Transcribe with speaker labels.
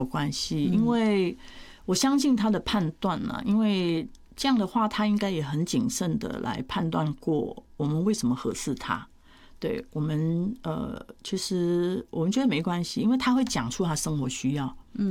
Speaker 1: 关系，因为我相信他的判断啊，因为这样的话，他应该也很谨慎的来判断过我们为什么合适他。对我们其实我们觉得没关系，因为他会讲出他生活需要。